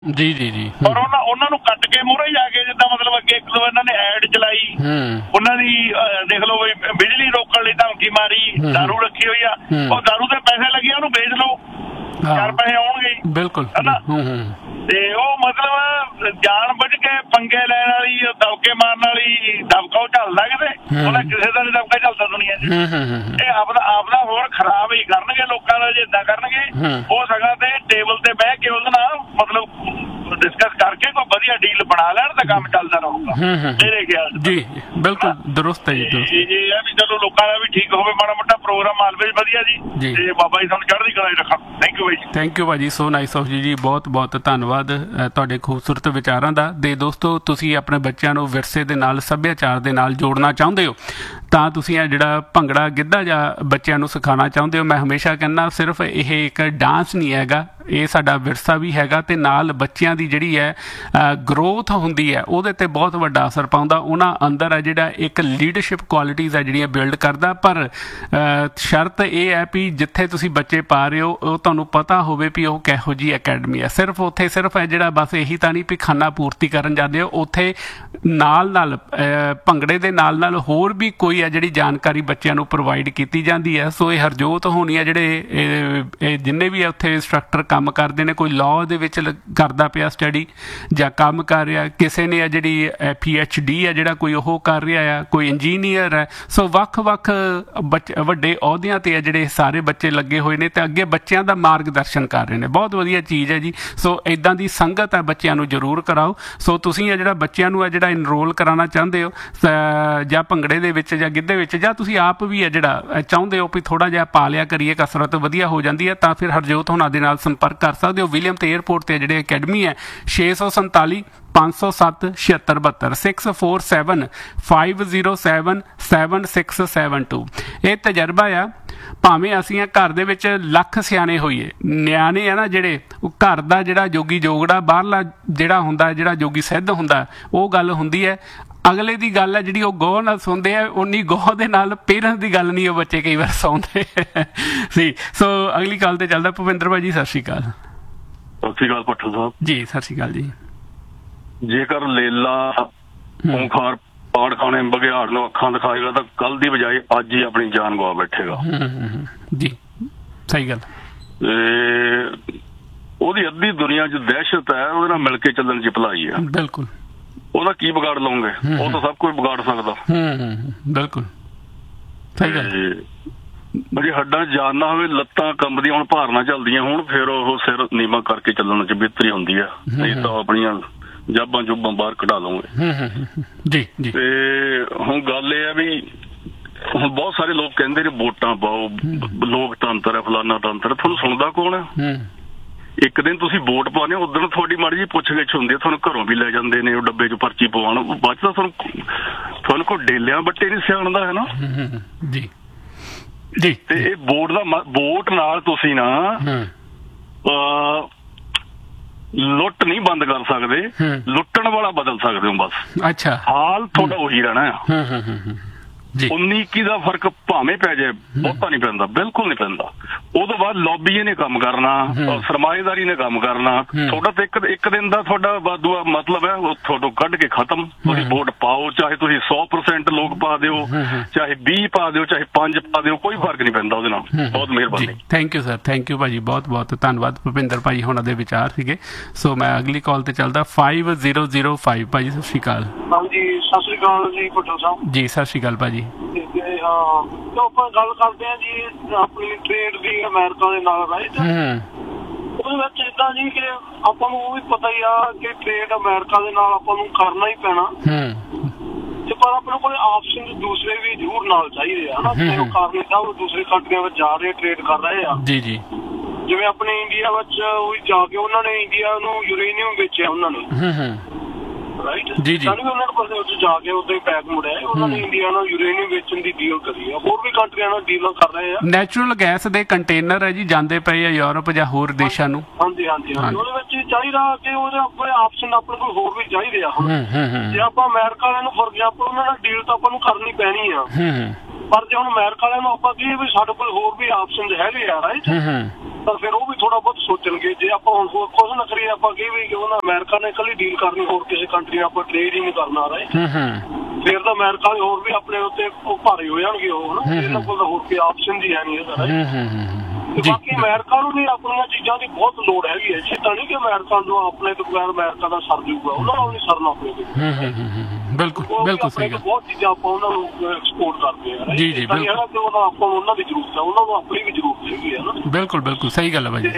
ਜੀ ਜੀ ਜੀ। ਪਰ ਉਹਨਾਂ ਨੂੰ ਕੱਟ ਕੇ ਮੂਹਰੇ ਜਾ ਕੇ ਜਿੱਦਾਂ ਮਤਲਬ ਅੱਗੇ ਇੱਕ ਦੋ ਇਹਨਾਂ ਨੇ ਐਡ ਚਲਾਈ, ਉਹਨਾਂ ਦੀ ਦੇਖ ਲਓ ਵੀ ਬਿਜਲੀ ਰੋਕਣ ਲਈ ਧਮਕੀ ਮਾਰੀ, ਦਾਰੂ ਰੱਖੀ ਹੋਈ ਆ, ਉਹ ਦਾਰੂ ਦੇ ਪੈਸੇ ਲੱਗੇ ਉਹਨੂੰ ਵੇਚ ਲਓ, 4 ਪੈਸੇ ਆਉਣਗੇ। ਬਿਲਕੁਲ ਹਨਾ। ਤੇ ਉਹ ਮਤਲਬ ਜਾਣ ਬੁੱਝ ਕੇ ਪੰਗੇ ਲੈਣ ਵਾਲੀ, ਦਬਕੇ ਮਾਰਨ ਵਾਲੀ, ਦਬਕਾ ਉਹ ਚੱਲਦਾ ਕਿਤੇ, ਉਹਦਾ ਕਿਸੇ ਦਾ ਨੀ ਦਬਕਾ ਚੱਲਦਾ ਦੁਨੀਆ 'ਚ। ਇਹ ਆਪਦਾ ਹੋਰ ਖਰਾਬ ਹੀ ਕਰਨਗੇ ਲੋਕਾਂ ਦਾ ਜੇ ਏਦਾਂ ਕਰਨਗੇ। ਹੋ ਸਕਦਾ ਤੇ ਟੇਬਲ ਤੇ ਬਹਿ ਕੇ ਉਹਦੇ ਨਾਲ ਮਤਲਬ ਡਿਸਕਸ ਕਰਕੇ ਕੋਈ ਵਧੀਆ ਡੀਲ ਬਣਾ ਲੈਣ ਤਾਂ ਕੰਮ ਚੱਲਦਾ ਰਹੂਗਾ ਮੇਰੇ ਖਿਆਲ ਜੀ। ਬਿਲਕੁਲ ਦਰੁਸਤ ਹੈ ਜੀ। ਇਹ ਵੀ ਚਲੋ ਲੋਕਾਂ ਦਾ ਵੀ ਠੀਕ ਹੋਵੇ, ਮਾੜਾ ਮੋਟਾ ਪ੍ਰੋਗਰਾਮ ਆਲਵੇਜ਼ ਵਧੀਆ ਜੀ। ਤੇ ਬਾਬਾ ਜੀ ਤੁਹਾਨੂੰ ਚੜ੍ਹਦੀ ਕਲਾ 'ਚ ਰੱਖਣ। ਥੈਂਕ ਯੂ ਬਾਈ ਜੀ। ਥੈਂਕ ਯੂ ਭਾਜੀ, ਸੋ ਨਾਈਸ ਆਫ ਜੀ। ਬਹੁਤ ਬਹੁਤ ਧੰਨਵਾਦ ਤੁਹਾਡੇ ਖੂਬਸੂਰਤ ਵਿਚਾਰਾਂ ਦਾ। ਦੇ ਦੋਸਤੋ, ਤੁਸੀਂ ਆਪਣੇ ਬੱਚਿਆਂ ਨੂੰ ਵਿਰਸੇ ਦੇ ਨਾਲ, ਸੱਭਿਆਚਾਰ ਦੇ ਨਾਲ ਜੋੜਨਾ ਚਾਹੁੰਦੇ ਹੋ ਤਾਂ ਤੁਸੀਂ ਇਹ ਜਿਹੜਾ ਭੰਗੜਾ ਗਿੱਧਾ ਜਾਂ ਬੱਚਿਆਂ ਨੂੰ ਸਿਖਾਉਣਾ ਚਾਹੁੰਦੇ ਹੋ, ਮੈਂ ਹਮੇਸ਼ਾ ਕਹਿੰਦਾ ਸਿਰਫ ਇਹ ਇੱਕ ਡਾਂਸ ਨਹੀਂ ਹੈਗਾ, ਇਹ ਸਾਡਾ ਵਿਰਸਾ ਵੀ ਹੈਗਾ ਅਤੇ ਨਾਲ ਬੱਚਿਆਂ ਦੀ ਜਿਹੜੀ ਹੈ ਗਰੋਥ ਹੁੰਦੀ ਹੈ ਉਹਦੇ 'ਤੇ ਬਹੁਤ ਵੱਡਾ ਅਸਰ ਪਾਉਂਦਾ। ਉਹਨਾਂ ਅੰਦਰ ਹੈ ਜਿਹੜਾ ਇੱਕ ਲੀਡਰਸ਼ਿਪ ਕੁਆਲਿਟੀਜ਼ ਹੈ ਜਿਹੜੀਆਂ ਬਿਲਡ ਕਰਦਾ। ਪਰ ਸ਼ਰਤ ਇਹ ਹੈ ਵੀ ਜਿੱਥੇ ਤੁਸੀਂ ਬੱਚੇ ਪਾ ਰਹੇ ਹੋ ਉਹ ਤੁਹਾਨੂੰ ਪਤਾ ਹੋਵੇ ਵੀ ਉਹ ਕਿਹੋ ਜਿਹੀ ਅਕੈਡਮੀ ਹੈ। ਸਿਰਫ ਉੱਥੇ ਸਿਰਫ ਹੈ ਜਿਹੜਾ ਬਸ ਇਹੀ ਤਾਂ ਨਹੀਂ ਵੀ ਖਾਨਾ ਪੂਰਤੀ ਕਰਨ ਜਾਂਦੇ ਹੋ, ਉੱਥੇ ਨਾਲ ਭੰਗੜੇ ਦੇ ਨਾਲ ਹੋਰ ਵੀ ਕੋਈ ਹੈ ਜਿਹੜੀ ਜਾਣਕਾਰੀ ਬੱਚਿਆਂ ਨੂੰ ਪ੍ਰੋਵਾਈਡ ਕੀਤੀ ਜਾਂਦੀ ਹੈ। ਸੋ ਇਹ ਹਰਜੋਤ ਹੋਣੀ ਹੈ ਜਿਹੜੇ ਜਿੰਨੇ ਵੀ ਉੱਥੇ ਇੰਸਟਰਕਟਰ ਕੰਮ ਕਰਦੇ ਨੇ, ਕੋਈ ਲਾਅ ਦੇ ਵਿੱਚ ਕਰਦਾ ਪਿਆ ਸਟੱਡੀ ਜਾਂ ਕੰਮ ਕਰ ਰਿਹਾ, ਕਿਸੇ ਨੇ ਜਿਹੜੀ PhD ਹੈ ਜਿਹੜਾ ਕੋਈ ਉਹ ਕਰ ਰਿਹਾ ਆ, ਕੋਈ ਇੰਜੀਨੀਅਰ ਹੈ। ਸੋ ਵੱਖ-ਵੱਖ ਵੱਡੇ ਅਹੁਦਿਆਂ 'ਤੇ ਹੈ ਜਿਹੜੇ ਸਾਰੇ ਬੱਚੇ ਲੱਗੇ ਹੋਏ ਨੇ ਅਤੇ ਅੱਗੇ ਬੱਚਿਆਂ ਦਾ ਮਾਰਗਦਰਸ਼ਨ ਕਰ ਰਹੇ ਨੇ। ਬਹੁਤ ਵਧੀਆ ਚੀਜ਼ ਹੈ ਜੀ। ਸੋ ਇੱਦਾਂ ਦੀ ਸੰਗਤ ਹੈ, ਬੱਚਿਆਂ ਨੂੰ ਜ਼ਰੂਰ ਕਰਾਓ। ਸੋ ਤੁਸੀਂ ਇਹ ਜਿਹੜਾ ਬੱਚਿਆਂ ਨੂੰ ਹੈ ਜਿਹੜਾ ਇਨਰੋਲ ਕਰਾਉਣਾ ਚਾਹੁੰਦੇ ਹੋ ਜਾਂ ਭੰਗੜੇ ਦੇ ਵਿੱਚ ਜਾਂ ਗਿੱਧੇ ਵਿੱਚ, ਜਾਂ ਤੁਸੀਂ ਆਪ ਵੀ ਹੈ ਜਿਹੜਾ ਚਾਹੁੰਦੇ ਹੋ ਵੀ ਥੋੜ੍ਹਾ ਜਿਹਾ ਪਾ ਲਿਆ ਕਰੀਏ, ਕਸਰਤ ਵਧੀਆ ਹੋ ਜਾਂਦੀ ਹੈ, ਤਾਂ ਫਿਰ ਹਰਜੋਤ ਹੋਣਾ ਦੇ ਨਾਲ ਸੰਪਰਕ ਕਰ ਸਕਦੇ ਹੋ। ਵਿਲੀਅਮ ਤੇ ਏਅਰਪੋਰਟ 'ਤੇ ਜਿਹੜੇ ਅਕੈਡਮੀ ਹੈ 647 507 7672 647 507 7672। ਇਹ ਤਜਰਬਾ ਆ। ਭਾਵੇਂ ਅਸੀਂ ਘਰ ਦੇ ਵਿੱਚ ਲੱਖ ਸਿਆਣੇ ਹੋਈਏ, ਨਿਆਣੇ ਆ ਨਾ ਜਿਹੜੇ, ਉਹ ਘਰ ਦਾ ਜਿਹੜਾ ਜੋਗੀ ਜੋਗੜਾ ਬਾਹਰਲਾ ਜਿਹੜਾ ਹੁੰਦਾ, ਜਿਹੜਾ ਜੋਗੀ ਸਿੱਧ ਹੁੰਦਾ, ਉਹ ਗੱਲ ਹੁੰਦੀ ਹੈ। ਅਗਲੇ ਦੀ ਗੱਲ ਹੈ ਜਿਹੜੀ ਉਹ ਗੋਹ ਨਾਲ ਸੁਣਦੇ ਆ, ਉਨੀ ਗੋਹ ਦੇ ਨਾਲ ਪੇਰੈਂਟਸ ਦੀ ਗੱਲ ਨਹੀਂ ਉਹ ਬੱਚੇ ਕਈ ਵਾਰ ਸੁਣਦੇ ਸੀ। ਸੋ ਅਗਲੀ ਗੱਲ ਤੇ ਚੱਲਦਾ। ਭੁਪਿੰਦਰ ਭਾਈ ਜੀ, ਸਤਿ ਸ਼੍ਰੀ ਅਕਾਲ। ਸਤਿ ਸ਼੍ਰੀ ਅਕਾਲ ਭੱਠਲ ਸਾਹਿਬ ਜੀ। ਸਤਿ ਸ਼੍ਰੀ ਅਕਾਲ ਜੀ। ਜੇਕਰ ਲੇਲਾ ਓਂਕਾਰ ਪਾੜ ਖਾਣੇ ਬਘਿਆੜ ਨੂੰ ਅੱਖਾਂ ਦਿਖਾਏਗਾ ਤਾਂ ਕੱਲ ਦੀ ਬਜਾਏ ਅੱਜ ਹੀ ਆਪਣੀ ਜਾਨ ਗਵਾ ਬੈਠੇਗਾ ਜੀ। ਸਹੀ ਗੱਲ। ਤੇ ਉਹਦੀ ਅੱਧੀ ਦੁਨੀਆ 'ਚ ਦਹਿਸ਼ਤ ਹੈ, ਉਹਦੇ ਨਾਲ ਮਿਲ ਕੇ ਚੱਲਣ 'ਚ ਭਲਾਈ ਹੈ। ਬਿਲਕੁਲ। ਉਹਦਾ ਕੀ ਵਿਗਾੜ ਲਓਗੇ? ਉਹ ਤਾਂ ਸਭ ਕੁਝ ਵਿਗਾੜ ਸਕਦਾ। ਬਿਲਕੁਲ ਸਹੀ ਗੱਲ। ਜੇ ਹੱਡਾਂ 'ਚ ਜਾਨ ਨਾ ਹੋਵੇ, ਲੱਤਾਂ ਕੰਬਦੀਆਂ ਹੁਣ, ਭਾਰਨਾ ਚੱਲਦੀਆਂ ਹੁਣ, ਫਿਰ ਉਹ ਸਿਰ ਨੀਵਾਂ ਕਰਕੇ ਚੱਲਣ 'ਚ ਬਿਹਤਰੀ ਹੁੰਦੀ ਆ। ਨਹੀਂ ਤਾਂ ਆਪਣੀਆਂ ਜਾਬਾਂ ਜੁਬਾਂ ਬਾਹਰ ਕਢਾ ਲਓਗੇ ਜੀ ਜੀ। ਤੇ ਹੁਣ ਗੱਲ ਇਹ ਹੈ ਵੀ ਹੁਣ ਬਹੁਤ ਸਾਰੇ ਲੋਕ ਕਹਿੰਦੇ ਨੇ ਵੋਟਾਂ ਪਾਓ, ਲੋਕਤੰਤਰ ਹੈ, ਫਲਾਨਾ ਤੰਤਰ। ਤੁਹਾਨੂੰ ਸੁਣਦਾ ਕੌਣ ਹੈ? ਇੱਕ ਦਿਨ ਤੁਸੀਂ ਵੋਟ ਪਾਉਂਦੇ ਹੋ, ਉਦੋਂ ਤੁਹਾਡੀ ਮਾੜੀ ਜਿਹੀ ਪੁੱਛ ਗਿੱਛ ਹੁੰਦੀ ਹੈ, ਤੁਹਾਨੂੰ ਘਰੋਂ ਵੀ ਲੈ ਜਾਂਦੇ ਨੇ ਉਹ ਡੱਬੇ 'ਚ ਪਰਚੀ ਪਵਾਉਣ। ਬਾਅਦ 'ਚ ਤਾਂ ਤੁਹਾਨੂੰ ਕੋਈ ਡੇਲਿਆਂ ਬੱਟੇ ਨਹੀਂ ਸਿਆਣਦਾ ਹੈ ਨਾ ਜੀ ਜੀ। ਤੇ ਇਹ ਵੋਟ ਨਾਲ ਤੁਸੀਂ ਨਾ ਲੁੱਟ ਨਹੀਂ ਬੰਦ ਕਰ ਸਕਦੇ, ਲੁੱਟਣ ਵਾਲਾ ਬਦਲ ਸਕਦੇ ਹੋ ਬਸ। ਅੱਛਾ। ਹਾਲ ਤੁਹਾਡਾ ਉਹੀ ਰਹਿਣਾ ਆ। 19-21 ਦਾ ਫਰਕ ਭਾਵੇਂ ਪੈ ਜਾਏ, ਬਹੁਤਾ ਨਹੀਂ ਪੈਂਦਾ, ਬਿਲਕੁਲ ਨਹੀਂ ਪੈਂਦਾ। ਉਹਦੋਂ ਬਾਅਦ ਲੌਬੀ ਨੇ ਕੰਮ ਕਰਨਾ, ਸਰਮਾਏਦਾਰੀ ਨੇ ਕੰਮ ਕਰਨਾ। ਤੁਹਾਡਾ ਤਾਂ ਇੱਕ ਦਿਨ ਦਾ ਤੁਹਾਡਾ ਵਾਧੂ ਮਤਲਬ ਹੈ, ਉਹ ਤੁਹਾਨੂੰ ਕੱਢ ਕੇ ਖਤਮ। ਤੁਸੀਂ ਵੋਟ ਪਾਓ, ਚਾਹੇ ਤੁਸੀਂ 100% ਲੋਕ ਪਾ ਦਿਓ, ਚਾਹੇ 20 ਪਾ ਦਿਓ, ਚਾਹੇ 5 ਪਾ ਦਿਓ, ਕੋਈ ਫਰਕ ਨਹੀਂ ਪੈਂਦਾ ਉਹਦੇ ਨਾਲ। ਬਹੁਤ ਮਿਹਰਬਾਨੀ। Thank you sir. Thank you ਭਾਜੀ, ਬਹੁਤ ਬਹੁਤ ਧੰਨਵਾਦ। ਭੁਪਿੰਦਰ ਭਾਈ ਹੋਣਾ ਦੇ ਵਿਚਾਰ ਸੀਗੇ। ਸੋ ਮੈਂ ਅਗਲੀ ਕਾਲ ਤੇ ਚੱਲਦਾ। 5005 ਭਾਜੀ, ਸਤਿ ਸ਼੍ਰੀ ਅਕਾਲ। ਹਾਂਜੀ, ਸਤਿ ਸ਼੍ਰੀ ਅਕਾਲ ਜੀ ਭੱਠਲ ਸਾਹਿਬ ਜੀ। ਸਤਿ ਸ਼੍ਰੀ ਅਕਾਲ ਭਾਜੀ। ਹਾਂ, ਆਪਾਂ ਗੱਲ ਕਰਦੇ ਹਾਂ ਜੀ ਆਪਣੀ ਟ੍ਰੇਡ ਦੀ ਅਮਰੀਕਾ ਦੇ ਨਾਲ, ਰਾਈਟ। ਉਹਦੇ ਵਿੱਚ ਏਦਾਂ ਜੀ ਕਿ ਆਪਾਂ ਨੂੰ ਉਹ ਵੀ ਪਤਾ ਹੀ ਆ ਕਿ ਟ੍ਰੇਡ ਅਮਰੀਕਾ ਦੇ ਨਾਲ ਆਪਾਂ ਨੂੰ ਕਰਨਾ ਹੀ ਪੈਣਾ, ਤੇ ਪਰ ਆਪਣੇ ਕੋਲ ਆਪਸ਼ਨ ਦੂਸਰੇ ਵੀ ਜ਼ਰੂਰ ਨਾਲ ਚਾਹੀਦੇ ਆ ਨਾ। ਕਾਰਨ ਸਾਹਿਬ ਦੂਸਰੇ ਕੰਟਰੀਆਂ ਵਿੱਚ ਜਾ ਰਹੇ, ਟ੍ਰੇਡ ਕਰ ਰਹੇ ਆ। ਜੀ ਜੀ। ਜਿਵੇਂ ਆਪਣੇ ਇੰਡੀਆ ਵਿੱਚ ਜਾ ਕੇ ਉਹਨਾਂ ਨੇ ਇੰਡੀਆ ਨੂੰ ਯੂਰੇਨੀਅਮ ਵੇਚਿਆ ਉਹਨਾਂ ਨੇ, ਰਾਈਟ ਜੀ ਜੀ। ਸਾਨੂੰ ਵੀ ਉਹਨਾਂ ਕੋਲ ਉੱਥੇ ਜਾ ਕੇ ਉੱਥੇ ਪੈਕ ਮੁੜਿਆ, ਉਹਨਾਂ ਨੇ ਇੰਡੀਆ ਨਾਲ ਯੂਰੇਨੀਅਮ ਵੇਚਣ ਦੀ ਡੀਲ ਕਰੀ ਆ। ਹੋਰ ਵੀ ਕੰਟਰੀਆਂ ਨਾਲ ਡੀਲਾਂ ਕਰ ਰਹੇ ਆ। ਨੈਚੁਰਲ ਗੈਸ ਦੇ ਕੰਟੇਨਰ ਹੈ ਜੀ, ਜਾਂਦੇ ਪਏ ਆ ਯੂਰਪ ਜਾਂ ਹੋਰ ਦੇਸ਼ਾਂ ਨੂੰ। ਹਾਂਜੀ ਹਾਂਜੀ ਹਾਂਜੀ। ਉਹਦੇ ਵਿੱਚ ਚਾਹੀਦਾ ਕਿ ਉਹਦੇ ਆਪਣੇ ਆਪਸ਼ਨ ਆਪਣੇ ਕੋਲ ਹੋਰ ਵੀ ਚਾਹੀਦੇ ਆ। ਹੁਣ ਜੇ ਆਪਾਂ ਅਮਰੀਕਾ ਵਾਲਿਆਂ ਨੂੰ ਫੋਰ ਐਗਜ਼ਾਮਪਲ ਉਹਨਾਂ ਨਾਲ ਡੀਲ ਤਾਂ ਆਪਾਂ ਨੂੰ ਕਰਨੀ ਪੈਣੀ ਆ, ਪਰ ਜੇ ਹੁਣ ਅਮਰੀਕਾ ਵਾਲਿਆਂ ਨੂੰ ਆਪਾਂ ਕਹੀਏ ਵੀ ਸਾਡੇ ਕੋਲ ਹੋਰ ਵੀ ਆਪਸ਼ਨ ਹੈਗੇ ਆ, ਰਾਈਟ, ਤਾਂ ਫਿਰ ਉਹ ਵੀ ਥੋੜਾ ਬਹੁਤ ਸੋਚਣਗੇ। ਜੇ ਆਪਾਂ ਹੁਣ ਹੋਰ ਕੁਝ ਨਾ ਕਰੀਏ, ਆਪਾਂ ਕਹੀਏ ਕਿ ਉਹਨਾਂ ਅਮਰੀਕਾ ਨੇ ਇਕੱਲੀ ਡੀਲ ਕਰਨੀ, ਹੋਰ ਕਿਸੇ ਕੰਟਰੀ ਨਾਲ ਆਪਾਂ ਟ੍ਰੇਡ ਹੀ ਨਹੀਂ ਕਰਨਾ ਰਹੇ, ਫਿਰ ਤਾਂ ਅਮਰੀਕਾ ਦੇ ਹੋਰ ਵੀ ਆਪਣੇ ਉੱਤੇ ਭਾਰੇ ਹੋ ਜਾਣਗੇ ਉਹ ਹਨਾ। ਇਹਨਾਂ ਕੋਲ ਤਾਂ ਹੋਰ ਕੋਈ ਆਪਸ਼ਨ ਜੀ ਹੈ ਨਹੀਂ ਇਹਦਾ। ਬਾਕੀ ਅਮਰੀਕਾ ਨੂੰ ਵੀ ਆਪਣੀਆਂ ਚੀਜ਼ਾਂ ਦੀ ਬਹੁਤ ਲੋੜ ਹੈਗੀ ਹੈ ਜੀ। ਤਾਂ ਨਹੀਂ ਕਿ ਅਮਰੀਕਾ ਨੂੰ ਆਪਣੇ ਤੋਂ ਬਗੈਰ ਅਮਰੀਕਾ ਦਾ ਸਰ ਜੂਗਾ, ਉਹਨਾਂ ਨਾਲ ਨਹੀਂ ਸਰਨਾ ਆਪਣੇ ਤੋਂ। ਬਿਲਕੁਲ ਬਿਲਕੁਲ ਸਹੀ ਗੱਲ। ਬਹੁਤ ਚੀਜ਼ਾਂ ਆਪਾਂ ਉਹਨਾਂ ਨੂੰ ਐਕਸਪੋਰਟ ਕਰਦੇ ਹਾਂ ਜੀ ਜੀ ਬਿਲਕੁਲ। ਆਪਾਂ ਨੂੰ ਉਹਨਾਂ ਦੀ ਜ਼ਰੂਰਤ ਹੈ, ਉਹਨਾਂ ਨੂੰ ਆਪਣੀ ਵੀ ਜ਼ਰੂਰਤ ਹੈਗੀ ਹੈ ਨਾ। ਬਿਲਕੁਲ ਬਿਲਕੁਲ ਸਹੀ ਗੱਲ ਹੈ ਭਾਜੀ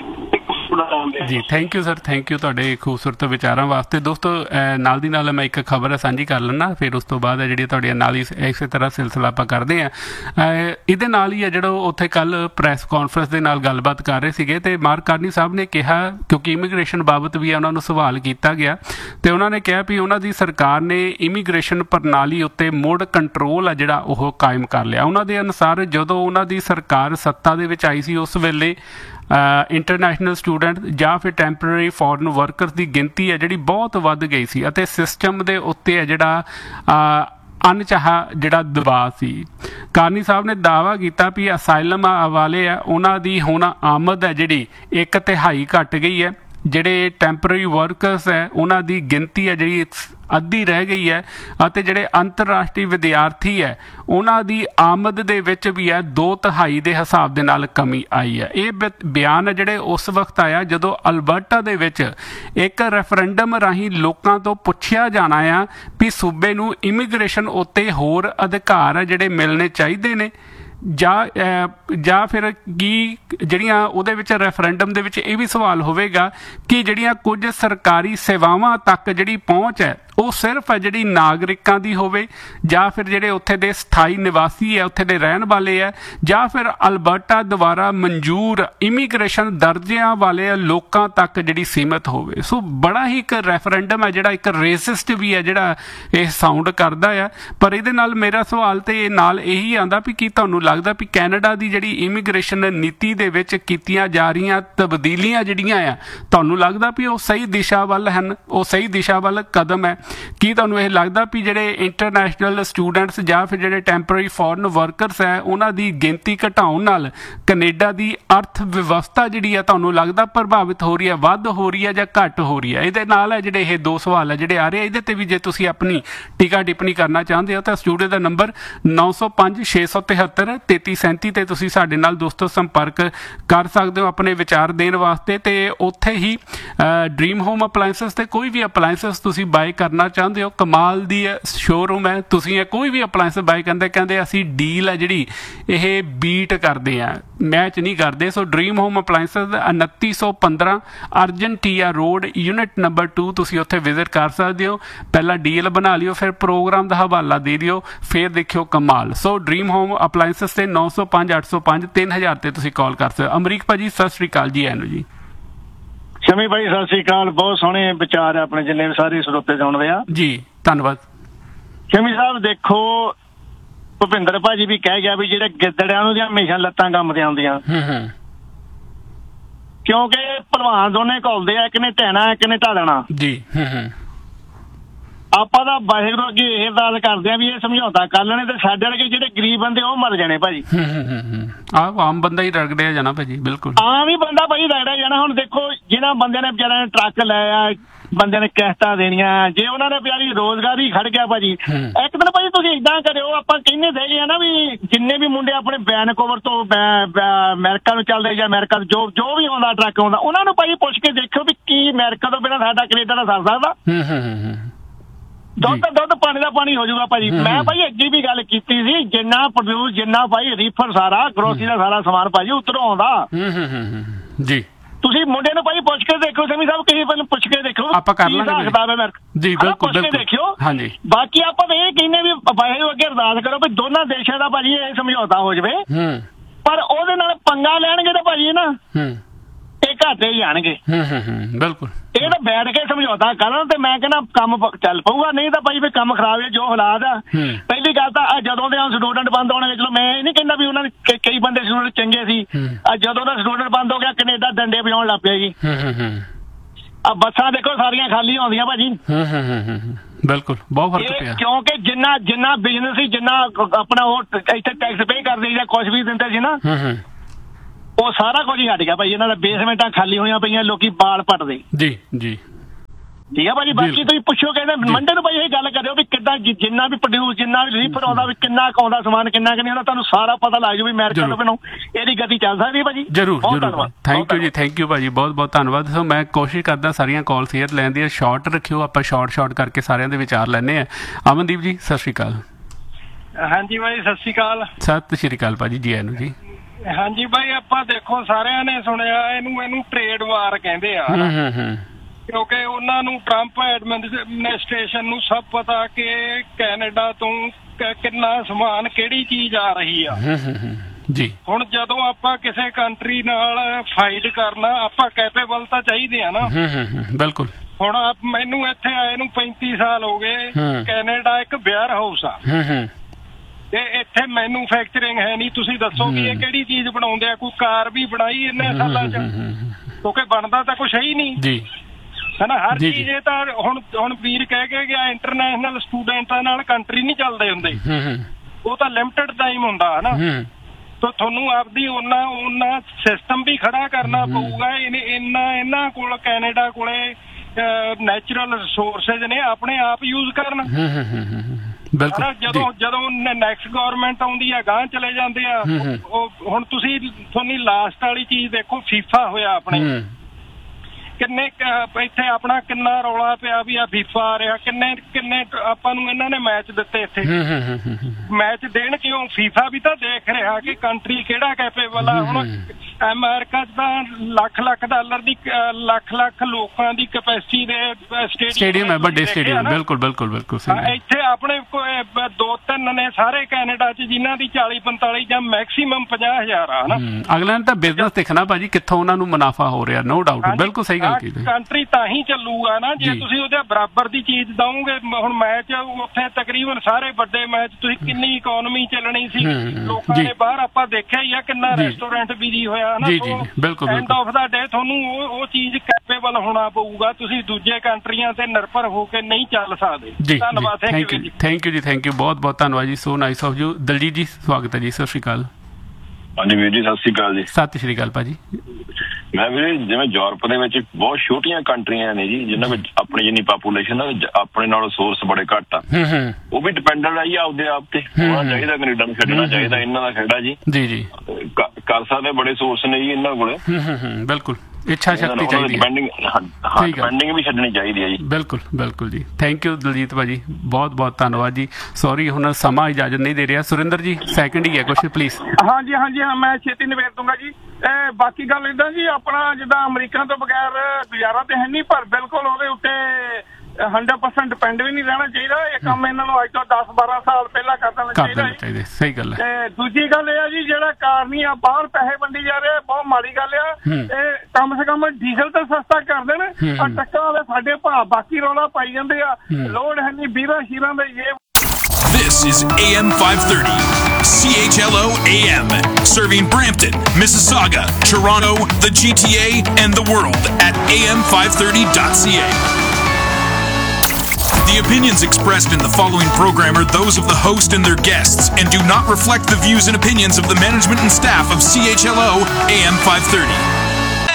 ਜੀ। Thank you sir, thank you ਤੁਹਾਡੇ ਖੂਬਸੂਰਤ ਵਿਚਾਰਾਂ ਵਾਸਤੇ। ਦੋਸਤੋ ਨਾਲ ਦੀ ਨਾਲ ਮੈਂ ਇੱਕ ਖਬਰ ਸਾਂਝੀ ਕਰ ਲੈਣਾ, ਫਿਰ ਉਸ ਤੋਂ ਬਾਅਦ ਜਿਹੜੀ ਤੁਹਾਡੀਆਂ ਨਾਲ ਹੀ ਇਸੇ ਤਰ੍ਹਾਂ ਸਿਲਸਿਲਾ ਆਪਾਂ ਕਰਦੇ ਹਾਂ। ਇਹਦੇ ਨਾਲ ਹੀ ਹੈ ਜਿਹੜਾ ਉੱਥੇ ਕੱਲ੍ਹ ਪ੍ਰੈਸ ਕਾਨਫਰੰਸ ਦੇ ਨਾਲ ਗੱਲਬਾਤ ਕਰ ਰਹੇ ਸੀਗੇ, ਅਤੇ ਮਾਰਕ ਕਾਰਨੀ ਸਾਹਿਬ ਨੇ ਕਿਹਾ, ਕਿਉਂਕਿ ਇਮੀਗ੍ਰੇਸ਼ਨ ਬਾਬਤ ਵੀ ਉਹਨਾਂ ਨੂੰ ਸਵਾਲ ਕੀਤਾ ਗਿਆ, ਅਤੇ ਉਹਨਾਂ ਨੇ ਕਿਹਾ ਵੀ ਉਹਨਾਂ ਦੀ ਸਰਕਾਰ ਨੇ ਇਮੀਗ੍ਰੇਸ਼ਨ ਪ੍ਰਣਾਲੀ ਉੱਤੇ ਮੁੜ ਕੰਟਰੋਲ ਆ ਜਿਹੜਾ ਉਹ ਕਾਇਮ ਕਰ ਲਿਆ। ਉਹਨਾਂ ਦੇ ਅਨੁਸਾਰ ਜਦੋਂ ਉਹਨਾਂ ਦੀ ਸਰਕਾਰ ਸੱਤਾ ਦੇ ਵਿੱਚ ਆਈ ਸੀ, ਉਸ ਵੇਲੇ ਇੰਟਰਨੈਸ਼ਨਲ ਸਟੂਡੈਂਟ ਜਾਂ ਫਿਰ ਟੈਂਪਰੇਰੀ ਫੋਰਨ ਵਰਕਰਸ ਦੀ ਗਿਣਤੀ ਹੈ ਜਿਹੜੀ ਬਹੁਤ ਵੱਧ ਗਈ ਸੀ, ਅਤੇ ਸਿਸਟਮ ਦੇ ਉੱਤੇ ਹੈ ਜਿਹੜਾ ਅਣਚਾਹਾ ਜਿਹੜਾ ਦਬਾਅ ਸੀ। ਕਾਰਨੀ ਸਾਹਿਬ ਨੇ ਦਾਅਵਾ ਕੀਤਾ ਵੀ ਅਸਾਈਲਮ ਵਾਲੇ ਆ ਉਹਨਾਂ ਦੀ ਹੁਣ ਆਮਦ ਹੈ ਜਿਹੜੀ 1/3 ਘੱਟ ਗਈ ਹੈ। ਜਿਹੜੇ ਟੈਂਪਰੇਰੀ ਵਰਕਰਸ ਹੈ ਉਹਨਾਂ ਦੀ ਗਿਣਤੀ ਹੈ ਜਿਹੜੀ ਅੱਧੀ ਰਹਿ ਗਈ ਹੈ, ਅਤੇ ਜਿਹੜੇ ਅੰਤਰਰਾਸ਼ਟਰੀ ਵਿਦਿਆਰਥੀ ਹੈ ਉਹਨਾਂ ਦੀ ਆਮਦ ਦੇ ਵਿੱਚ ਵੀ ਹੈ 2/3 ਦੇ ਹਿਸਾਬ ਦੇ ਨਾਲ ਕਮੀ ਆਈ ਹੈ। ਇਹ ਬਿਆਨ ਜਿਹੜੇ ਉਸ ਵਕਤ ਆਇਆ ਜਦੋਂ ਅਲਬਰਟਾ ਦੇ ਵਿੱਚ ਇੱਕ ਰੈਫਰੈਂਡਮ ਰਾਹੀਂ ਲੋਕਾਂ ਤੋਂ ਪੁੱਛਿਆ ਜਾਣਾ ਆ ਵੀ ਸੂਬੇ ਨੂੰ ਇਮੀਗ੍ਰੇਸ਼ਨ ਉੱਤੇ ਹੋਰ ਅਧਿਕਾਰ ਜਿਹੜੇ ਮਿਲਣੇ ਚਾਹੀਦੇ ਨੇ, ਜਾਂ ਫਿਰ ਕੀ ਜਿਹੜੀਆਂ ਉਹਦੇ ਵਿੱਚ ਰੈਫਰੈਂਡਮ ਦੇ ਵਿੱਚ ਇਹ ਵੀ ਸਵਾਲ ਹੋਵੇਗਾ ਕਿ ਜਿਹੜੀਆਂ ਕੁਝ ਸਰਕਾਰੀ ਸੇਵਾਵਾਂ ਤੱਕ ਜਿਹੜੀ ਪਹੁੰਚ ਹੈ ਉਹ ਸਿਰਫ ਹੈ ਜਿਹੜੀ ਨਾਗਰਿਕਾਂ ਦੀ ਹੋਵੇ, ਜਾਂ ਫਿਰ ਜਿਹੜੇ ਉੱਥੇ ਦੇ ਸਥਾਈ ਨਿਵਾਸੀ ਹੈ, ਉੱਥੇ ਦੇ ਰਹਿਣ ਵਾਲੇ ਹੈ, ਜਾਂ ਫਿਰ ਅਲਬਰਟਾ ਦੁਆਰਾ ਮਨਜ਼ੂਰ ਇਮੀਗ੍ਰੇਸ਼ਨ ਦਰਜਿਆਂ ਵਾਲੇ ਲੋਕਾਂ ਤੱਕ ਜਿਹੜੀ ਸੀਮਤ ਹੋਵੇ। ਸੋ ਬੜਾ ਹੀ ਇੱਕ ਰੈਫਰੈਂਡਮ ਹੈ ਜਿਹੜਾ ਇੱਕ ਰੇਸਿਸਟ ਵੀ ਹੈ ਜਿਹੜਾ ਇਹ ਸਾਊਂਡ ਕਰਦਾ ਆ। ਪਰ ਇਹਦੇ ਨਾਲ ਮੇਰਾ ਸਵਾਲ ਤੇ ਨਾਲ ਇਹੀ ਆਉਂਦਾ ਵੀ ਕੀ ਤੁਹਾਨੂੰ ਲੱਗਦਾ ਵੀ ਕੈਨੇਡਾ ਦੀ ਜਿਹੜੀ ਇਮੀਗ੍ਰੇਸ਼ਨ ਨੀਤੀ ਦੇ ਵਿੱਚ ਕੀਤੀਆਂ ਜਾ ਰਹੀਆਂ ਤਬਦੀਲੀਆਂ ਜਿਹੜੀਆਂ ਆ, ਤੁਹਾਨੂੰ ਲੱਗਦਾ ਵੀ ਉਹ ਸਹੀ ਦਿਸ਼ਾ ਵੱਲ ਹਨ, ਉਹ ਸਹੀ ਦਿਸ਼ਾ ਵੱਲ ਕਦਮ ਹੈ? ਕੀ ਤੁਹਾਨੂੰ ਇਹ ਲੱਗਦਾ ਵੀ ਜਿਹੜੇ ਇੰਟਰਨੈਸ਼ਨਲ ਸਟੂਡੈਂਟਸ ਜਾਂ ਫਿਰ ਜਿਹੜੇ ਟੈਂਪਰੇਰੀ ਫੋਰਨ ਵਰਕਰਸ ਹੈ ਉਹਨਾਂ ਦੀ ਗਿਣਤੀ ਘਟਾਉਣ ਨਾਲ ਕੈਨੇਡਾ ਦੀ ਅਰਥ ਵਿਵਸਥਾ ਜਿਹੜੀ ਆ ਤੁਹਾਨੂੰ ਲੱਗਦਾ ਪ੍ਰਭਾਵਿਤ ਹੋ ਰਹੀ ਹੈ, ਵੱਧ ਹੋ ਰਹੀ ਹੈ ਜਾਂ ਘੱਟ ਹੋ ਰਹੀ ਹੈ? ਇਹਦੇ ਨਾਲ ਹੈ ਜਿਹੜੇ ਇਹ ਦੋ ਸਵਾਲ ਹੈ ਜਿਹੜੇ ਆ ਰਹੇ, ਇਹਦੇ ਤੇ ਵੀ ਜੇ ਤੁਸੀਂ ਆਪਣੀ ਟੀਕਾ ਟਿੱਪਣੀ ਕਰਨਾ ਚਾਹੁੰਦੇ ਹੋ ਤਾਂ ਸਟੂਡੀਓ ਦਾ ਨੰਬਰ 905-673-3337 ਤੇ ਤੁਸੀਂ ਸਾਡੇ ਨਾਲ ਦੋਸਤੋ ਸੰਪਰਕ ਕਰ ਸਕਦੇ ਹੋ ਆਪਣੇ ਵਿਚਾਰ ਦੇਣ ਵਾਸਤੇ। ਤੇ ਉੱਥੇ ਹੀ ਡ੍ਰੀਮ ਹੋਮ ਅਪਲਾਇੰਸਸ ਤੇ ਕੋਈ ਵੀ ਅਪਲਾਇੰਸਸ ਤੁਸੀਂ ਬਾਏ ਕਰਨਾ ਚਾਹੁੰਦੇ ਹੋ, ਕਮਾਲ ਦੀ ਸ਼ੋਰੂਮ ਹੈ, ਤੁਸੀਂ ਕੋਈ ਵੀ ਅਪਲਾਇੰਸ ਬਾਏ ਕਹਿੰਦੇ ਅਸੀਂ ਡੀਲ ਹੈ ਜਿਹੜੀ ਇਹ ਬੀਟ ਕਰਦੇ ਆ, ਮੈਚ ਨਹੀਂ ਕਰਦੇ। ਸੋ dream home ਅਪਲਾਇੰਸਸ 2915 ਅਰਜਨਟੀਆ road unit number 2 ਤੁਸੀਂ ਉੱਥੇ ਵਿਜ਼ਿਟ ਕਰ ਸਕਦੇ ਹੋ। ਪਹਿਲਾਂ ਡੀਲ ਬਣਾ ਲਿਓ, ਫਿਰ ਪ੍ਰੋਗਰਾਮ ਦਾ ਹਵਾਲਾ ਦੇ ਦਿਓ, ਫਿਰ ਦੇਖਿਓ ਕਮਾਲ। ਸੋ ਡ੍ਰੀਮ ਹੋਮ ਅਪਲਾਇੰਸਸ ਤੇ 905-805-3000 ਤੇ ਤੁਸੀਂ ਕਾਲ ਕਰ ਸਕਦੇ ਹੋ। ਅਮਰੀਕ ਭਾਜੀ ਸਤਿ ਸ੍ਰੀ ਅਕਾਲ ਜੀ। ਐਨੂੰ ਜੀ ਸ਼ਮੀ ਭਾਈ ਸਤਿ ਸ੍ਰੀ ਅਕਾਲ। ਬਹੁਤ ਸੋਹਣੇ ਵਿਚਾਰ ਆਪਣੇ ਜਿੰਨੇ ਵੀ ਸਾਰੇ ਸਰੋਤੇ ਸੁਣਦੇ ਆ ਜੀ, ਧੰਨਵਾਦ। ਸ਼ਮੀ ਸਾਹਿਬ ਦੇਖੋ, ਭੁਪਿੰਦਰ ਭਾਜੀ ਵੀ ਕਹਿ ਗਿਆ ਵੀ ਜਿਹੜੇ ਗਿੱਦੜਿਆਂ ਨੂੰ ਦੀਆਂ ਹਮੇਸ਼ਾ ਲੱਤਾਂ ਕੰਮ ਤੇ ਆਉਂਦੀਆਂ, ਕਿਉਂਕਿ ਭਲਵਾਨ ਦੋਨੇ ਘੁਲਦੇ ਆ, ਇੱਕ ਨੇ ਢਹਿਣਾ ਇੱਕ ਨੇ ਢਾਲਣਾ ਜੀ। ਆਪਾਂ ਤਾਂ ਵਾਹਿਗੁਰੂ ਅੱਗੇ ਇਹ ਅਰਦਾਸ ਕਰਦੇ ਆ ਵੀ ਇਹ ਸਮਝੌਤਾ ਕਰ ਲੈਣੇ ਤੇ ਸਾਡੇ ਵਰਗੇ ਜਿਹੜੇ ਗਰੀਬ ਬੰਦੇ ਉਹ ਮਰ ਜਾਣੇ ਭਾਜੀ। ਆਮ ਬੰਦਾ ਹੀ ਰਗੜਿਆ ਜਾਣਾ ਭਾਜੀ, ਬਿਲਕੁਲ ਆਮ ਹੀ ਬੰਦਾ ਭਾਜੀ ਰਗੜਿਆ ਜਾਣਾ। ਹੁਣ ਦੇਖੋ ਜਿਹਨਾਂ ਬੰਦਿਆਂ ਨੇ ਵਿਚਾਰਿਆਂ ਨੇ ਟਰੱਕ ਲੈ ਆ, ਬੰਦਿਆਂ ਨੇ ਕਿਸ਼ਤਾਂ ਦੇਣੀਆਂ, ਜੇ ਉਹਨਾਂ ਨੇ ਵਿਚਾਰੀ ਰੋਜ਼ਗਾਰ ਹੀ ਖੜ ਗਿਆ ਭਾਜੀ। ਇੱਕ ਦਿਨ ਭਾਜੀ ਤੁਸੀਂ ਏਦਾਂ ਕਰਿਓ, ਆਪਾਂ ਕਹਿੰਦੇ ਸੀਗੇ ਨਾ ਵੀ ਜਿੰਨੇ ਵੀ ਮੁੰਡੇ ਆਪਣੇ ਵੈਨਕੂਵਰ ਤੋਂ ਅਮਰੀਕਾ ਨੂੰ ਚੱਲਦੇ ਜਾਂ ਅਮਰੀਕਾ ਤੋਂ ਜੋ ਵੀ ਆਉਂਦਾ ਟਰੱਕ ਆਉਂਦਾ, ਉਹਨਾਂ ਨੂੰ ਭਾਜੀ ਪੁੱਛ ਕੇ ਦੇਖਿਓ ਵੀ ਕੀ ਅਮਰੀਕਾ ਤੋਂ ਬਿਨਾਂ ਸਾਡਾ ਕੈਨੇਡਾ ਦਾ ਸਰ ਸਕਦਾ? ਦੁੱਧ ਪਾਣੀ ਦਾ ਪਾਣੀ ਹੋ ਜਾਊਗਾ ਭਾਜੀ। ਮੈਂ ਭਾਈ ਅੱਗੇ ਵੀ ਗੱਲ ਕੀਤੀ ਸੀ, ਜਿੰਨਾ ਪ੍ਰੋਡਿਊਸ ਜਿੰਨਾ ਭਾਈ ਰੀਫਰ ਸਾਰਾ ਗਰੋਸਰੀ ਦਾ ਸਾਰਾ ਸਮਾਨ ਭਾਜੀ ਉੱਧਰੋਂ ਆਉਂਦਾ ਜੀ। ਤੁਸੀਂ ਮੁੰਡੇ ਨੂੰ ਭਾਈ ਪੁੱਛ ਕੇ ਦੇਖੋ, ਸਮੀ ਸਾਹਿਬ ਕਿਸੇ ਨੂੰ ਪੁੱਛ ਕੇ ਦੇਖੋ ਆਪਾਂ ਕਰ ਲਾਂਗੇ ਜੀ, ਬਿਲਕੁਲ ਪੁੱਛ ਕੇ ਦੇਖਿਓ। ਹਾਂਜੀ, ਬਾਕੀ ਆਪਾਂ ਇਹ ਕਹਿੰਦੇ ਵੀ ਵਾਹਿਗੁਰੂ ਅੱਗੇ ਅਰਦਾਸ ਕਰੋ ਵੀ ਦੋਨਾਂ ਦੇਸ਼ਾਂ ਦਾ ਭਾਜੀ ਇਹ ਸਮਝੌਤਾ ਹੋ ਜਾਵੇ, ਪਰ ਉਹਦੇ ਨਾਲ ਪੰਗਾ ਲੈਣਗੇ ਤਾਂ ਭਾਜੀ ਨਾ ਇਹ ਘਾਟੇ ਹੀ ਆਣਗੇ। ਬਿਲਕੁਲ ਇਹ ਤਾਂ ਬੈਠ ਕੇ ਸਮਝੌਤਾ ਕਰਨ ਤੇ ਮੈਂ ਕਹਿੰਦਾ ਕੰਮ ਚੱਲ ਪਊਗਾ, ਨਹੀਂ ਤਾਂ ਭਾਈ ਵੀ ਕੰਮ ਖਰਾਬ ਹੈ ਜੋ ਹਾਲਾਤ ਆ। ਪਹਿਲੀ ਗੱਲ ਤਾਂ ਜਦੋਂ ਦੇ ਸਟੂਡੈਂਟ ਬੰਦ ਹੋਣਗੇ, ਚਲੋ ਮੈਂ ਇਹ ਨਹੀਂ ਕਹਿੰਦਾ ਵੀ ਉਹਨਾਂ ਦੇ ਕਈ ਬੰਦੇ ਸਟੂਡੈਂਟ ਚੰਗੇ ਸੀ, ਜਦੋਂ ਦਾ ਸਟੂਡੈਂਟ ਬੰਦ ਹੋ ਗਿਆ ਕੈਨੇਡਾ ਡੰਡੇ ਵਜਾਉਣ ਲੱਗ ਪਿਆ ਜੀ। ਆ ਬੱਸਾਂ ਦੇਖੋ ਸਾਰੀਆਂ ਖਾਲੀ ਆਉਂਦੀਆਂ ਭਾਜੀ। ਬਿਲਕੁਲ ਬਹੁਤ ਫਰਕ ਪਿਆ, ਕਿਉਂਕਿ ਜਿੰਨਾ ਬਿਜ਼ਨਸ ਸੀ, ਜਿੰਨਾ ਆਪਣਾ ਉਹ ਇੱਥੇ ਟੈਕਸ ਪੇ ਕਰਦੇ ਜਾਂ ਕੁਛ ਵੀ ਦਿੰਦੇ ਸੀ ਨਾ, ਉਹ ਸਾਰਾ ਕੁਝ ਹੀ ਹਟ ਗਿਆ ਭਾਈ। ਇਹਨਾਂ ਦਾ ਬੇਸਮੈਂਟਾਂ ਖਾਲੀ ਹੋਈਆਂ ਪਈਆਂ, ਲੋਕੀ ਬਾਲ ਪੱਟਦੇ। ਜੀ ਜੀ ਠੀਕ ਆ ਭਾਜੀ। ਬਾਕੀ ਤੁਸੀਂ ਪੁੱਛੋ, ਕਹਿੰਦੇ ਮੰਡੇ ਨੂੰ ਭਾਈ ਇਹ ਗੱਲ ਕਰਿਓ ਵੀ ਕਿੱਦਾਂ ਜਿੰਨਾ ਵੀ ਪ੍ਰੋਡਿਊਸ, ਜਿੰਨਾ ਵੀ ਰੀਫਰ ਆਉਂਦਾ, ਵੀ ਕਿੰਨਾ ਕੁ ਆਉਂਦਾ ਸਮਾਨ, ਕਿੰਨਾ ਕਿ ਨਹੀਂ ਆਉਂਦਾ, ਤੁਹਾਨੂੰ ਸਾਰਾ ਪਤਾ ਲੱਗ ਜੂ ਵੀ ਅਮਰੀਕਾ ਤੋਂ ਬਿਨਾਂ ਇਹਦੀ ਗਤੀ ਚੱਲ ਸਕਦੀ ਹੈ ਭਾਜੀ। ਜ਼ਰੂਰ ਜ਼ਰੂਰ, ਥੈਂਕ ਯੂ ਜੀ, ਥੈਂਕ ਯੂ ਭਾਜੀ, ਬਹੁਤ ਬਹੁਤ ਧੰਨਵਾਦ। ਸੋ ਮੈਂ ਕੋਸ਼ਿਸ਼ ਕਰਦਾ ਸਾਰੀਆਂ ਕਾਲ ਸ਼ੇਅਰ ਲੈਣ ਦੀ, ਸ਼ਾਰਟ ਰੱਖਿਓ, ਆਪਾਂ ਸ਼ਾਰਟ ਕਰਕੇ ਸਾਰਿਆਂ ਦੇ ਵਿਚਾਰ ਲੈਣੇ ਆ। ਅਮਨਦੀਪ ਜੀ ਸਤਿ ਸ਼੍ਰੀ ਅਕਾਲ। ਹਾਂਜੀ ਬਾਈ ਸਤਿ ਸ਼੍ਰੀ ਅਕਾਲ। ਸਤਿ ਸ਼੍ਰੀ ਅਕਾਲ ਭਾਜੀ, ਜੀ ਆਇਆਂ ਨੂੰ ਜੀ। ਹਾਂਜੀ ਬਾਈ, ਆਪਾਂ ਦੇਖੋ ਸਾਰਿਆਂ ਨੇ ਸੁਣਿਆ ਇਹਨੂੰ ਟ੍ਰੇਡ ਵਾਰ ਕਹਿੰਦੇ ਆ, ਕਿਉਂਕਿ ਉਹਨਾਂ ਨੂੰ ਟਰੰਪ ਐਡਮਿਨਿਸਟ੍ਰੇਸ਼ਨ ਨੂੰ ਸਭ ਪਤਾ ਕਿ ਕੈਨੇਡਾ ਤੋਂ ਕਿੰਨਾ ਸਮਾਨ, ਕਿਹੜੀ ਚੀਜ਼ ਆ ਰਹੀ ਆ ਜੀ। ਹੁਣ ਜਦੋਂ ਆਪਾਂ ਕਿਸੇ ਕੰਟਰੀ ਨਾਲ ਫਾਈਟ ਕਰਨਾ, ਆਪਾਂ ਕੈਪੇਬਲ ਤਾਂ ਚਾਹੀਦੇ ਆ ਨਾ। ਬਿਲਕੁਲ। ਹੁਣ ਮੈਨੂੰ ਇੱਥੇ ਆਏ ਨੂੰ 35 ਸਾਲ ਹੋ ਗਏ। ਕੈਨੇਡਾ ਇੱਕ ਵੇਅਰ ਹਾਊਸ ਆ ਤੇ ਇੱਥੇ ਮੈਨੂਫੈਕਚਰਿੰਗ ਹੈ ਨਹੀਂ। ਤੁਸੀਂ ਦੱਸੋ ਵੀ ਇਹ ਕਿਹੜੀ ਚੀਜ਼ ਬਣਾਉਂਦੇ ਆ? ਕੋਈ ਕਾਰ ਵੀ ਬਣਾਈ ਇੰਨੇ ਸਾਲਾਂ 'ਚ? ਕਿਉਂਕਿ ਬਣਦਾ ਤਾਂ ਕੁਛ ਹੈ ਹੀ ਨਹੀਂ ਜੀ, ਹਨਾ। ਹਰ ਚੀਜ਼ ਇਹ ਤਾਂ ਹੁਣ ਵੀਰ ਕਹਿ ਕੇ ਗਿਆ ਇੰਟਰਨੈਸ਼ਨਲ ਸਟੂਡੈਂਟਾਂ ਨਾਲ ਕੰਟਰੀ ਨਹੀਂ ਚੱਲਦੇ ਹੁੰਦੇ, ਉਹ ਤਾਂ ਲਿਮਟਿਡ ਟਾਈਮ ਹੁੰਦਾ ਹਨਾ। ਤਾਂ ਤੁਹਾਨੂੰ ਆਪਦੀ ਉਹਨਾਂ ਸਿਸਟਮ ਵੀ ਖੜਾ ਕਰਨਾ ਪਊਗਾ। ਇਹਨਾਂ ਕੋਲ, ਕੈਨੇਡਾ ਕੋਲੇ ਨੈਚੁਰਲ ਰਿਸੋਰਸਿਸ ਨੇ, ਆਪਣੇ ਆਪ ਯੂਜ਼ ਕਰਨ। ਜਦੋਂ ਨੈਕਸਟ ਗਵਰਨਮੈਂਟ ਆਉਂਦੀ ਆ, ਗਾਂਹ ਚਲੇ ਜਾਂਦੇ ਆ। ਹੁਣ ਤੁਹਾਨੂੰ ਲਾਸਟ ਵਾਲੀ ਚੀਜ਼ ਦੇਖੋ, ਫੀਫਾ ਹੋਇਆ ਆਪਣੇ, ਕਿੰਨੇ ਇੱਥੇ ਆਪਣਾ ਕਿੰਨਾ ਰੌਲਾ ਪਿਆ ਵੀ ਆ ਫੀਫਾ ਆ ਰਿਹਾ, ਕਿੰਨੇ ਆਪਾਂ ਨੂੰ ਇਹਨਾਂ ਨੇ ਮੈਚ ਦਿੱਤੇ ਇੱਥੇ। ਮੈਚ ਦੇਣ ਕਿਉਂ? ਫੀਫਾ ਵੀ ਤਾਂ ਦੇਖ ਰਿਹਾ ਕਿ ਕੰਟਰੀ ਕਿਹੜਾ ਕੈਪੇਬਲ ਆ। ਹੁਣ ਅਮਰੀਕਾ 'ਚ ਤਾਂ ਲੱਖ ਡਾਲਰ ਦੀ, ਲੱਖ ਲੋਕਾਂ ਦੀ ਕੈਪੈਸਿਟੀ ਦੇ ਸਟੇਡੀਅਮ ਹੈ, ਵੱਡੇ ਸਟੇਡੀਅਮ। ਬਿਲਕੁਲ ਬਿਲਕੁਲ ਬਿਲਕੁਲ ਸਹੀ। ਇੱਥੇ ਆਪਣੇ 2-3 ਨੇ ਸਾਰੇ ਕੈਨੇਡਾ 'ਚ, ਜਿਨ੍ਹਾਂ ਦੀ 40-45 ਜਾਂ ਮੈਕਸੀਮਮ 50,000 ਆ ਨਾ। ਅਗਲੇ ਨੇ ਤਾਂ ਬਿਜ਼ਨਸ ਦੇਖਣਾ ਭਾਜੀ, ਕਿੱਥੋਂ ਉਹਨਾਂ ਨੂੰ ਮੁਨਾਫਾ ਹੋ ਰਿਹਾ। ਨੋ ਡਾਊਟ, ਬਿਲਕੁਲ ਸਹੀ ਗੱਲ ਕੀਤੀ। ਕੰਟਰੀ ਤਾਂ ਹੀ ਚੱਲੂਗਾ ਨਾ ਜੇ ਤੁਸੀਂ ਉਹਦੇ ਬਰਾਬਰ ਦੀ ਚੀਜ਼ ਦਓਗੇ। ਹੁਣ ਮੈਚ ਉੱਥੇ ਤਕਰੀਬਨ ਸਾਰੇ ਵੱਡੇ ਮੈਚ, ਤੁਸੀਂ ਕਿੰਨੀ ਇਕਨੋਮੀ ਚੱਲਣੀ ਸੀ ਲੋਕਾਂ ਦੇ ਬਾਹਰ, ਆਪਾਂ ਦੇਖਿਆ ਹੀ ਆ ਕਿੰਨਾ ਰੈਸਟੋਰੈਂਟ ਬਿਜੀ ਹੋਇਆ ਨਾ। ਬਿਲਕੁਲ। ਐਂਡ ਆਫ ਦਾ ਡੇ ਤੁਹਾਨੂੰ ਉਹ ਚੀਜ਼ ਕੈਪੇਬਲ ਹੋਣਾ ਪਊਗਾ। ਤੁਸੀਂ ਦੂਜੇ ਕੰਟਰੀਆਂ ਤੇ ਨਿਰਭਰ ਹੋ ਕੇ ਨਹੀਂ ਚੱਲ ਸਕਦੇ। ਧੰਨਵਾਦ। ਥੈਂਕ ਯੂ ਜੀ, ਥੈਂਕ ਯੂ, ਬਹੁਤ ਬਹੁਤ ਧੰਨਵਾਦ ਜੀ। So nice of you. Daljit ਜੀ ਸਵਾਗਤ ਹੈ ਜੀ, ਸਤਿ ਸ਼੍ਰੀ ਅਕਾਲ। ਹਾਂਜੀ ਵੀਰ ਜੀ, ਸਤਿ ਸ਼੍ਰੀ ਅਕਾਲ ਜੀ। ਸਤਿ ਸ਼੍ਰੀ ਅਕਾਲ ਭਾਜੀ। ਮੈਂ ਵੀਰੇ, ਜਿਵੇਂ ਯੂਰਪ ਦੇ ਵਿੱਚ ਬਹੁਤ ਛੋਟੀਆਂ ਕੰਟਰੀਆਂ ਨੇ ਜੀ, ਜਿਨ੍ਹਾਂ ਵਿੱਚ ਆਪਣੀ ਜਿੰਨੀ ਪਾਪੂਲੇਸ਼ਨ ਆ, ਆਪਣੇ ਨਾਲੋਂ ਸੋਰਸ ਬੜੇ ਘੱਟ ਆ, ਉਹ ਵੀ ਡਿਪੈਂਡੈਂਟ ਆਈ ਆਪਦੇ ਆਪ ਤੇ। ਹੋਣਾ ਚਾਹੀਦਾ, ਕੈਨੇਡਾ ਨੂੰ ਛੱਡਣਾ ਚਾਹੀਦਾ, ਇਹਨਾਂ ਦਾ ਖੇਡਾ ਜੀ। ਜੀ ਕਰ ਸਕਦੇ, ਬੜੇ ਸੋਰਸ ਨੇ ਜੀ ਇਹਨਾਂ ਕੋਲੇ। ਬਿਲਕੁਲ, ਇੱਛਾ ਸ਼ਕਤੀ ਚਾਹੀਦੀ ਹੈ, ਡਿਪੈਂਡਿੰਗ ਵੀ ਛੱਡਣੀ ਚਾਹੀਦੀ ਹੈ ਜੀ। ਬਿਲਕੁਲ ਬਿਲਕੁਲ ਜੀ। ਥੈਂਕ ਯੂ ਦਲਜੀਤ ਭਾਜੀ, ਬਹੁਤ ਬਹੁਤ ਧੰਨਵਾਦ ਜੀ। ਸੌਰੀ ਹੁਣ ਸਮਾਂ ਇਜਾਜ਼ਤ ਨਹੀਂ ਦੇ ਰਿਹਾ। ਸੁਰਿੰਦਰ ਜੀ ਸੈਕਿੰਡ ਹੀ ਹੈ ਕੁਛ, ਪਲੀਜ਼। ਹਾਂਜੀ ਮੈਂ ਛੇਤੀ ਨਿਬੇੜ ਦੂੰਗਾ ਜੀ। ਬਾਕੀ ਗੱਲ ਏਦਾਂ ਜੀ, ਆਪਣਾ ਜਿੱਦਾਂ ਅਮਰੀਕਾ ਤੋਂ ਬਗੈਰ ਗੁਜ਼ਾਰਾ ਤੇ ਹੈ ਨਹੀਂ, ਪਰ ਬਿਲਕੁਲ ਉਹਦੇ ਉੱਤੇ 100% ਡਿਪੈਂਡ ਵੀ ਨਹੀਂ ਰਹਿਣਾ ਚਾਹੀਦਾ। ਇਹ ਕੰਮ ਇਹਨਾਂ ਨੂੰ ਅੱਜ ਤੋਂ 10-12 ਸਾਲ ਪਹਿਲਾਂ ਕਰ ਦੇਣਾ ਚਾਹੀਦਾ। ਸਹੀ ਗੱਲ ਹੈ। ਤੇ ਦੂਜੀ ਗੱਲ ਇਹ ਆ ਜੀ, ਜਿਹੜਾ ਕਾਰਨੀ ਆ ਬਾਹਰ ਪੈਸੇ ਵੰਡੀ ਜਾ ਰਹੇ, ਬਹੁਤ ਮਾੜੀ ਗੱਲ ਆ। ਇਹ ਕਮ ਸੇ ਕਮ ਡੀਜ਼ਲ ਤਾਂ ਸਸਤਾ ਕਰ ਦੇਣ। ਟੱਕਾ ਵਾਲੇ ਸਾਡੇ ਭਾਅ ਬਾਕੀ ਰੌਲਾ ਪਾਈ ਜਾਂਦੇ ਆ, ਲੋੜ ਹੈ ਨਹੀਂ ਵੀਰਾਂ ਸ਼ੀਰਾਂ ਦੇ। This is AM 530, CHLO AM, serving Brampton, Mississauga, Toronto, the GTA, and the world at am530.ca. The opinions expressed in the following program are those of the host and their guests and do not reflect the views and opinions of the management and staff of CHLO AM 530.